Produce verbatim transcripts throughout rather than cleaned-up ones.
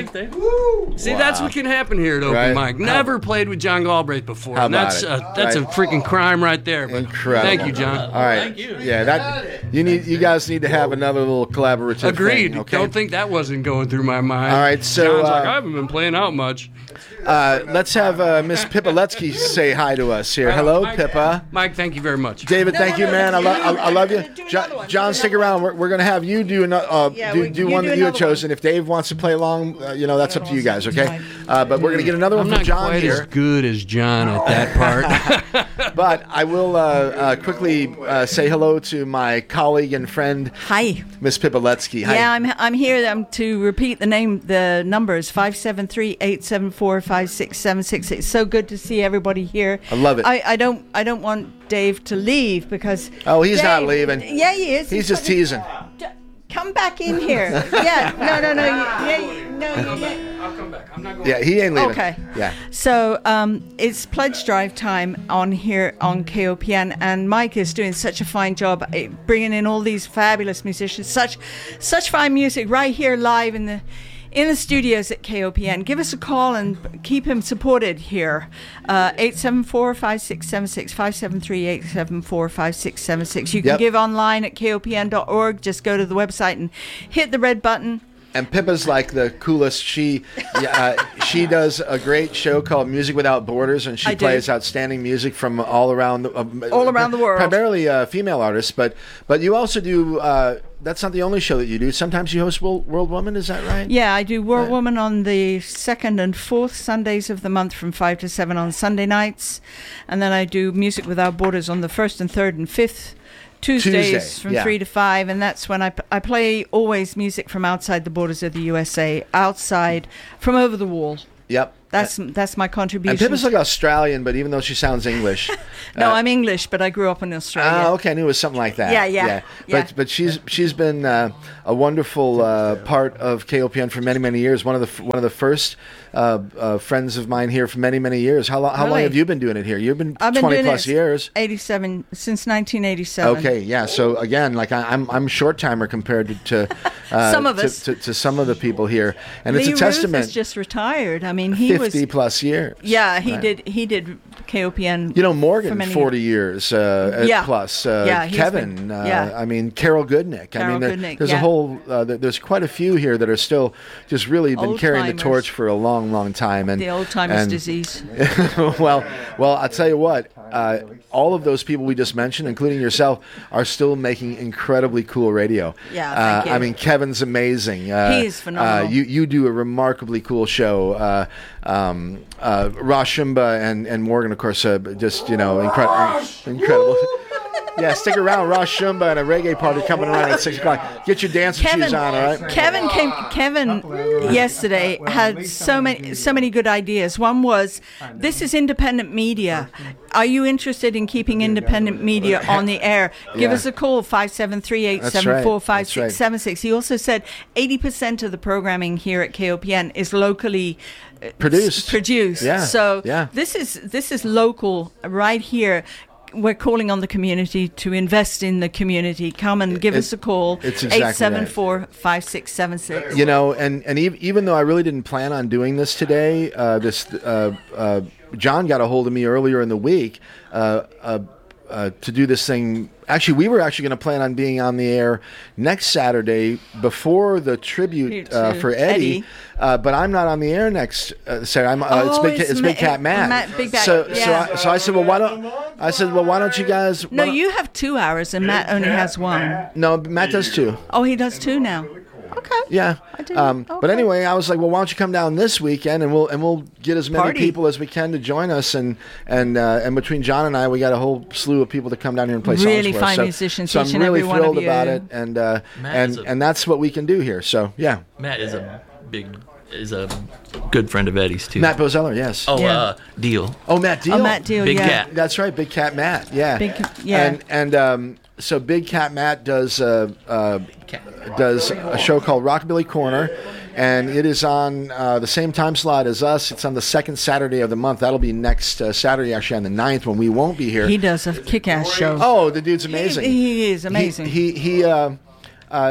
Thanks, Dave. Woo! See, wow. That's what can happen here at Open right? Mic. Never How, played with John Galbraith before. How and about that's it? Uh, that's right. a freaking crime right there. But Incredible. Thank you, John. All right. Thank you. Yeah, that you need. You guys need to have another little collaborative. Agreed. Thing, okay? Don't think that wasn't going through my mind. All right. So John's uh, like, I haven't been playing out much. Uh, let's have uh, Miss Pippa Letsky say hi to us here. Hello, Mike, Pippa. Mike, thank you very much. David, thank you, man. I, lo- I, I love you. Jo- John, stick around. We're, we're going to have you do another, uh, yeah, do, do one that you had chosen. If Dave wants to play along, uh, you know, that's up to you guys, okay? Uh, but we're going to get another one I'm from John not quite here. as good as John at that part. But I will uh, uh, quickly uh, say hello to my colleague and friend, Hi, Miss Pippa Letsky. Hi. Yeah, I'm I'm here um, to repeat the name, the numbers five seven three, eight seven four, five six seven six. It's so good to see everybody here. I love it. I, I don't I don't want Dave to leave because oh, he's Dave, not leaving. Yeah, he is. He's, he's just teasing. Come back in here. Yeah, no, no, no. Yeah, no, yeah. I'll come back. I'm not going. Yeah, he ain't leaving. Okay. Yeah. So um, it's pledge drive time on here on K O P N, and Mike is doing such a fine job uh, bringing in all these fabulous musicians, such such fine music right here live in the in the studios at K O P N. Give us a call and keep him supported here. Uh, eight seven four, five six seven six, five seven three, eight seven four, five six seven six. You can yep. give online at K O P N dot org. Just go to the website and hit the red button. And Pippa's like the coolest. She uh, she does a great show called Music Without Borders, and she I plays do. outstanding music from all around the, uh, all around the world. Primarily uh, female artists, but but you also do. Uh, that's not the only show that you do. Sometimes you host World, World Woman. Is that right? Yeah, I do World Right. Woman on the second and fourth Sundays of the month from five to seven on Sunday nights, and then I do Music Without Borders on the first and third and fifth Tuesdays Tuesday, from yeah. three to five, and that's when I, p- I play always music from outside the borders of the U S A, outside, from over the wall. Yep. That's that's my contribution. And Pippa's like Australian, but even though she sounds English. no, uh, I'm English, but I grew up in Australia. Ah, okay, I knew it was something like that. Yeah, yeah, yeah. yeah. But but she's she's been uh, a wonderful uh, part of K O P N for many many years. One of the f- one of the first uh, uh, friends of mine here for many many years. How long how long Really? have you been doing it here? You've been I've been twenty doing plus it years. eighty-seven since nineteen eighty-seven. Okay, yeah. So again, like I, I'm I'm short timer compared to, to uh, Some of to, us. to, to some of the people here, and Lee it's a Ruth testament. has just retired. I mean, he Fifty was plus years. Yeah, he right? did. He did K O P N. You know, for Morgan, many forty years uh, Yeah. plus. Uh, Yeah, he's Kevin. been- uh, yeah. I mean, Carol Goodnick. I Carol mean, there- Goodnick, there's a yeah. whole. Uh, there- there's quite a few here that are still just really been carrying the Old-timers. torch for a long, long time. And The old timers and- disease. well, well, I'll tell you what. Uh, all of those people we just mentioned, including yourself, are still making incredibly cool radio. Yeah, uh, thank you. I mean, Kevin's amazing. Uh, He is phenomenal. Uh, you you do a remarkably cool show. Uh, um, uh, Ross Shumba and, and Morgan, of course, uh, just you know, incre- incredible. Yeah, stick around. Ross Shumba and a reggae party coming around at six o'clock. Get your dancing Kevin, shoes on, all right? Kevin came. Kevin yesterday had so many, so many good ideas. One was, this is independent media. Are you interested in keeping independent media on the air? Give Yeah. us a call five seven three eight That's seven four right. five That's right. six seven six. He also said eighty percent of the programming here at K O P N is locally uh, Produced. s- Produced. Yeah, So yeah. this is this is local right here. We're calling on the community to invest in the community. Come and give It- us a call. it's exactly eight seven four, five six seven six. You know, and and ev- even though I really didn't plan on doing this today, uh, this uh, uh, John got a hold of me earlier in the week uh, uh, uh, to do this thing. Actually, we were actually going to plan on being on the air next Saturday before the tribute uh, To for Eddie, Eddie. Uh, but I'm not on the air next uh, Saturday. I'm, uh, it's Oh, Big, it's it's Ma- Big Cat Matt. Matt- Big Cat, so, so, yeah. I, so I said, well, why don't I said, well, why don't you guys? No, why don't- you have two hours and Matt only has one. No, Matt does too. Oh, he does two now. Okay. Yeah. I didn't- Um, But okay. anyway, I was like, well, why don't you come down this weekend and we'll and we'll get as many Party. people as we can to join us, and and uh, and between John and I, we got a whole slew of people to come down here and play Really songs for us. fine So- musicians, So each I'm and really every one of thrilled you. about it, and uh, Matt and is a- and that's what we can do here. So yeah, Matt is a big, is a good friend of Eddie's too. Matt Bozeller, yes. Oh, Yeah. uh, Deal. Oh, Matt Deal. Oh, Matt Deal, Big yeah. Cat. That's right, Big Cat Matt. Yeah. Big Ca- yeah. And and um, so Big Cat Matt does uh, uh, Cat. does a show called Rockabilly Corner, and it is on uh, the same time slot as us. It's on the second Saturday of the month. That'll be next uh, Saturday, actually on the ninth, when we won't be here. He does a kick-ass show. Oh, the dude's amazing. He, he is amazing. He he, he uh, uh,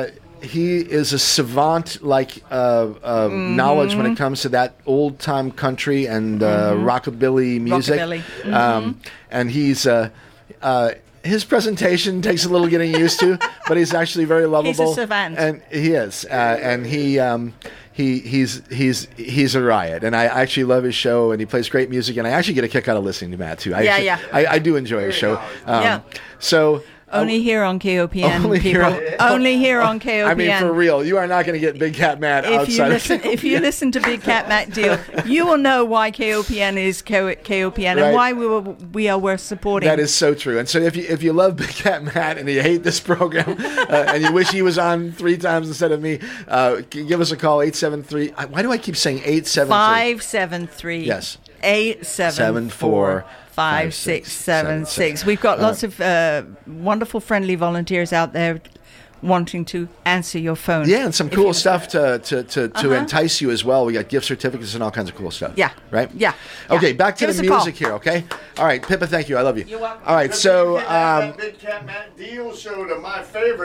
he is a savant, like uh, uh, mm-hmm. knowledge when it comes to that old time country and uh, mm-hmm. rockabilly music. Rockabilly. Mm-hmm. Um, and he's uh, uh, his presentation takes a little getting used to, but he's actually very lovable. He's a savant, and he is, uh, and he. Um, He he's he's he's a riot, and I actually love his show, and he plays great music, and I actually get a kick out of listening to Matt too. I yeah, actually, yeah. I, I do enjoy his show. Um, yeah. So. Only uh, here on K O P N, only people. Here, only here on K O P N. I mean, for real, you are not going to get Big Cat Matt if outside you listen, of K O P N. If you listen to Big Cat Matt Deal, you will know why K O P N is K O P N right. and why we were, we are worth supporting. That is so true. And so if you if you love Big Cat Matt and you hate this program uh, and you wish he was on three times instead of me, uh, give us a call, eight seven three. Why do I keep saying eight seven three? five seven three. Yes. eight seven four. Five, six, seven, six. We've got lots of uh, wonderful, friendly volunteers out there wanting to answer your phone. Yeah, and some cool stuff to to, to, to uh-huh. entice you as well. We got gift certificates and all kinds of cool stuff. Yeah. Right? Yeah. Okay, yeah. back to Give the music here, okay? All right, Pippa, thank you. I love you. You're welcome. All right, so... Um, Big Cat Matt Deal show to my favorite.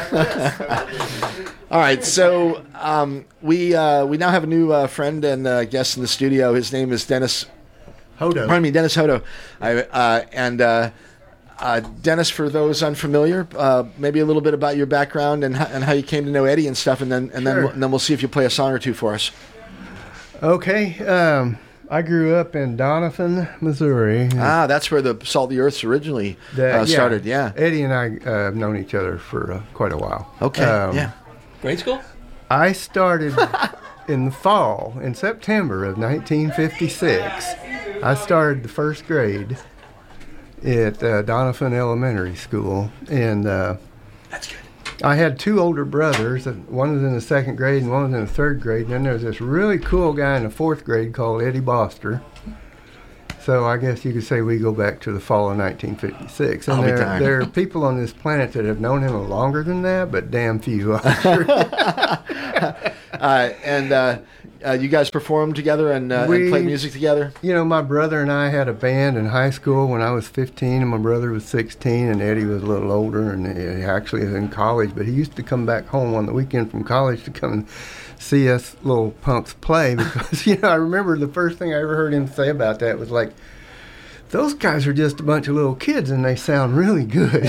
all right, so um, we uh, we now have a new uh, friend and uh, guest in the studio. His name is Dennis... Hodo. Pardon me, Dennis Hodo. I, uh, and uh, uh, Dennis, for those unfamiliar, uh, maybe a little bit about your background and how, and how you came to know Eddie and stuff, and then and sure. then we'll, and then we'll see if you play a song or two for us. Okay. Um, I grew up in Doniphan, Missouri. Ah, that's where the Salt of the Earths originally That, uh, started. Yeah. Eddie and I uh, have known each other for uh, quite a while. Okay. Um, yeah. Grade school? I started in the fall, in September of nineteen fifty-six. I started the first grade at uh, Doniphan Elementary School, and uh, that's good. I had two older brothers. One was in the second grade and one was in the third grade, and then there was this really cool guy in the fourth grade called Eddie Boster. So I guess you could say we go back to the fall of nineteen fifty-six. And I'll be there, darned. there are people on this planet that have known him longer than that, but damn few. I'm sure. uh, and uh, uh, you guys performed together and, uh, We- and played music together? You know, my brother and I had a band in high school when I was fifteen, and my brother was sixteen, and Eddie was a little older, and he actually is in college. But he used to come back home on the weekend from college to come and see us little punks play because, you know, I remember the first thing I ever heard him say about that was like, those guys are just a bunch of little kids, and they sound really good.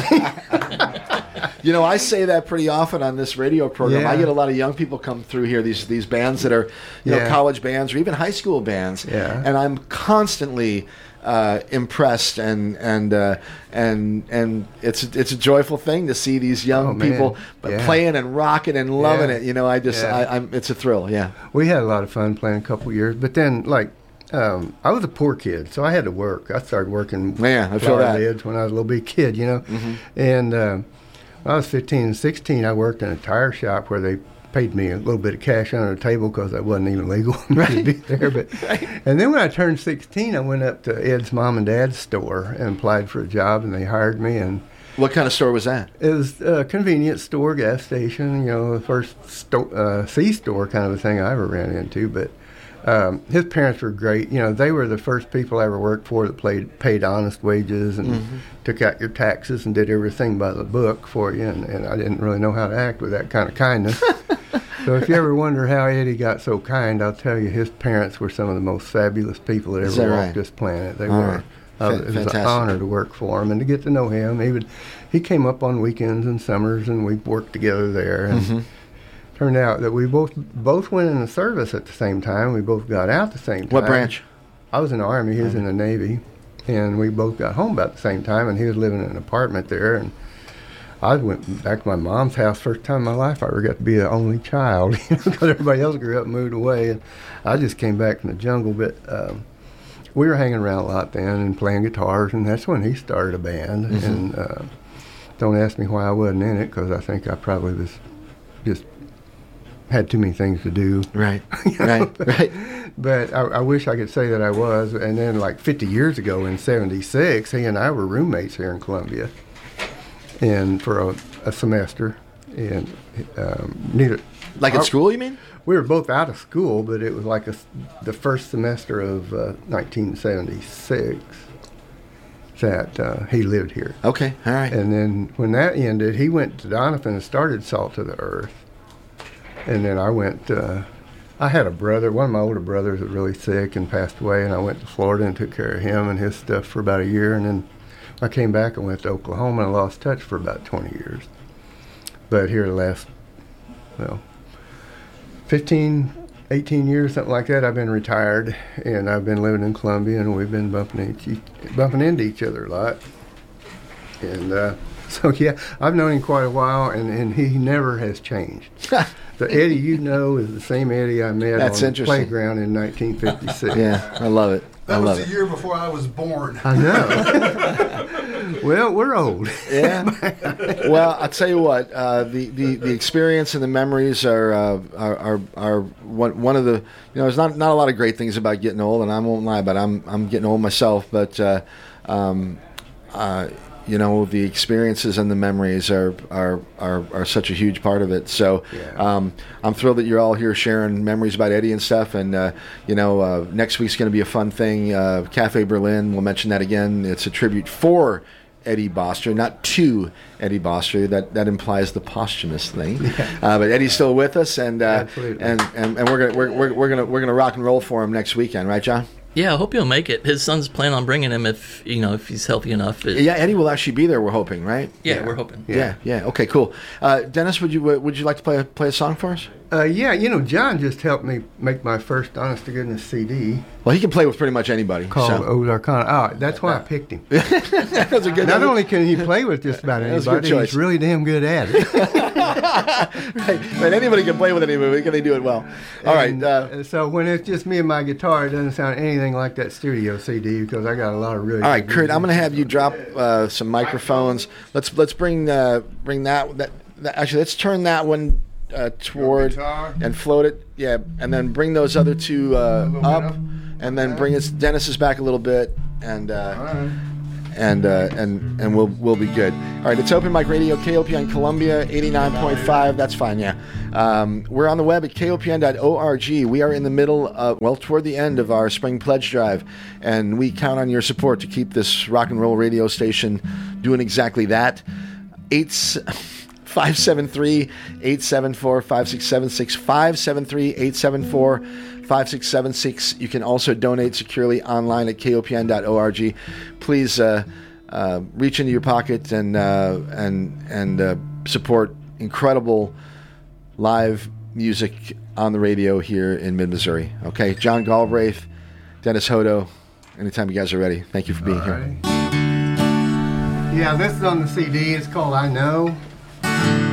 You know, I say that pretty often on this radio program. Yeah. I get a lot of young people come through here, these these bands that are, you know, Yeah. college bands or even high school bands. Yeah. And I'm constantly uh, impressed and and uh, and and it's it's a joyful thing to see these young Oh, man. people Yeah. playing and rocking and loving Yeah. it. You know, I just Yeah. I, I'm it's a thrill. Yeah. We had a lot of fun playing a couple years, but then, like, um, I was a poor kid, so I had to work. I started working Yeah, I feel flower that. beds when I was a little bitty kid, you know. Mm-hmm. And uh, when I was fifteen and sixteen, I worked in a tire shop where they paid me a little bit of cash under the table because I wasn't even legal to be there. But and then when I turned sixteen, I went up to Ed's mom and dad's store and applied for a job, and they hired me. And What kind of store was that? it was a convenience store, gas station, you know, the first sto- uh, C-store kind of a thing I ever ran into. But um, his parents were great. You know, they were the first people I ever worked for that played, paid honest wages and Mm-hmm. took out your taxes and did everything by the book for you. And, and I didn't really know how to act with that kind of kindness. So if you ever wonder how Eddie got so kind, I'll tell you his parents were some of the most fabulous people that Is ever that walked right? this planet. They All were. right. Uh, Fa- it was fantastic. an honor to work for him and to get to know him. He would, he came up on weekends and summers, and we worked together there. And Mm-hmm. turned out that we both both went in the service at the same time. We both got out the same time. What branch? I was in the Army. He was in the Navy, and we both got home about the same time. And he was living in an apartment there, and I went back to my mom's house. First time in my life I ever got to be the only child, you know, because everybody else grew up and moved away, and I just came back from the jungle. But um, we were hanging around a lot then and playing guitars, and that's when he started a band. Mm-hmm. And uh, don't ask me why I wasn't in it, because I think I probably was just had too many things to do. Right. You know, Right. but, Right. But I, I wish I could say that I was. And then, like fifty years ago in seventy-six, he and I were roommates here in Columbia, and for a, a semester. And um, neither Like at our- school, you mean? we were both out of school, but it was like a, the first semester of uh, nineteen seventy-six that uh, he lived here. Okay. All right. And then when that ended, he went to Doniphan and started Salt to the Earth. and then I went. Uh, I had a brother. One of my older brothers was really sick and passed away, and I went to Florida and took care of him and his stuff for about a year. And then I came back and went to Oklahoma and lost touch for about twenty years. But here the last, well, fifteen, eighteen years, something like that, I've been retired, and I've been living in Columbia, and we've been bumping each, bumping into each other a lot. And uh, so, yeah, I've known him quite a while, and, and he never has changed. The Eddie you know is the same Eddie I met That's on the playground in nineteen fifty-six. Yeah, I love it. That I love was it. the year before I was born. I know. Well, we're old. Yeah. Well, I'll tell you what. Uh, the, the, the experience and the memories are uh, are, are are one one of the. You know, there's not not a lot of great things about getting old, and I won't lie, but I'm I'm getting old myself. But uh, um, uh, you know, the experiences and the memories are are, are, are such a huge part of it. So Yeah. um, I'm thrilled that you're all here sharing memories about Eddie and stuff. And, uh, you know, uh, next week's going to be a fun thing. Uh, Cafe Berlin, we'll mention that again. It's a tribute for Eddie Boster, not to Eddie Boster. That that implies the posthumous thing. Yeah. Uh, but Eddie's still with us, and uh, and, and and we're gonna we're, we're, we're gonna we're gonna rock and roll for him next weekend, right, John? Yeah, I hope he'll make it. His son's planning on bringing him if you know if he's healthy enough. It, Yeah, Eddie will actually be there. We're hoping, right? yeah, we're hoping. Yeah, yeah. Okay, cool. Uh, Dennis, would you would you like to play a, play a song for us? Uh, yeah, you know, John just helped me make my first honest to goodness C D Well, he can play with pretty much anybody. called so. Old Arcana. Oh, that's why I picked him. That's a good. Not only can he play with just about That was a good anybody, choice. he's really damn good at it. right, right. Anybody can play with anybody. Can they do it well? All right. And, Uh, uh, so when it's just me and my guitar, it doesn't sound anything like that studio C D because I got a lot of really. all right, good Kurt. I'm going to music. have you drop uh, some microphones. Let's let's bring uh, bring that, that that actually let's turn that one uh, toward guitar. and float it. Yeah, and then bring those other two uh, little bit up, up. and then Okay. bring us Dennis's back a little bit, and. Uh, All right. and uh, and and we'll we'll be good. All right, it's Open Mic Radio, K O P N Columbia, eighty-nine point five. That's fine, yeah. Um, we're on the web at K O P N dot org. We are in the middle of, well, toward the end of our spring pledge drive, and we count on your support to keep this rock and roll radio station doing exactly that. Eight. five seven three, eight seven four, five six seven six, five seven three, eight seven four, five six seven six. You can also donate securely online at K O P N dot org. Please uh, uh, reach into your pocket and uh, and and uh, support incredible live music on the radio here in mid-Missouri. Okay, John Galbraith, Dennis Hodo, anytime you guys are ready. Thank you for being here. Yeah, this is on the C D. It's called I Know.